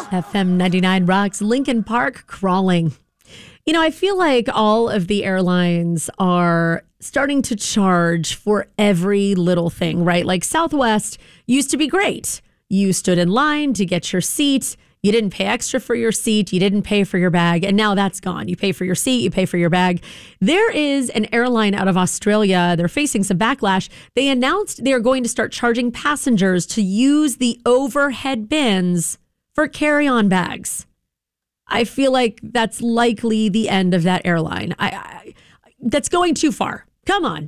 FM 99 rocks, Lincoln Park crawling. You know, I feel like all of the airlines are starting to charge for every little thing, right? Like Southwest used to be great. You stood in line to get your seat. You didn't pay extra for your seat. You didn't pay for your bag. And now that's gone. You pay for your seat. You pay for your bag. There is an airline out of Australia. They're facing some backlash. They announced they are going to start charging passengers to use the overhead bins for carry-on bags. I feel like that's likely the end of that airline. That's going too far. Come on.